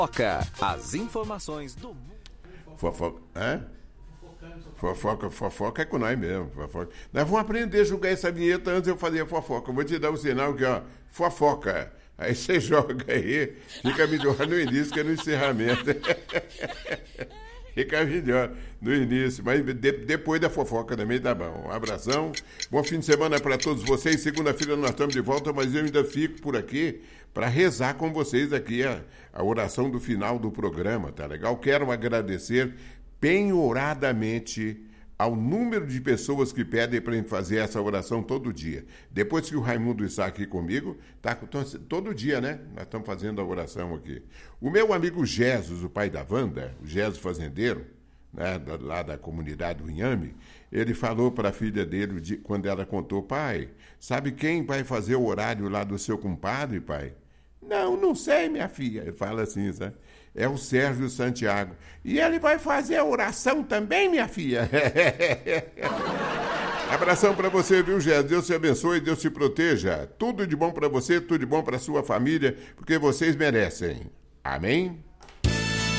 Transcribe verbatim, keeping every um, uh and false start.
Fofoca, as informações do mundo. Fofoca, hã? Fofoca, fofoca é com nós mesmo. Fofoca. Nós vamos aprender a jogar essa vinheta antes de eu fazer a fofoca. Eu vou te dar um sinal aqui, ó. Fofoca. Aí você joga aí, fica melhor no início que no encerramento. Fica melhor no início, mas de, depois da fofoca também tá bom. Um abração, bom fim de semana para todos vocês. Segunda-feira nós estamos de volta, mas eu ainda fico por aqui para rezar com vocês aqui a, a oração do final do programa, tá legal? Quero agradecer penhoradamente ao número de pessoas que pedem para eu fazer essa oração todo dia. Depois que o Raimundo está aqui comigo, tá todo dia, né? Nós estamos fazendo a oração aqui. O meu amigo Jesus, o pai da Wanda, o Jesus fazendeiro, né, lá da comunidade do Inhame, ele falou para a filha dele, de, quando ela contou, pai, sabe quem vai fazer o horário lá do seu compadre, pai? Não, não sei, minha filha. Ele fala assim, sabe? É o Sérgio Santiago. E ele vai fazer a oração também, minha filha? Abração para você, viu, Gé? Deus te abençoe, Deus te proteja. Tudo de bom para você, tudo de bom para sua família, porque vocês merecem. Amém?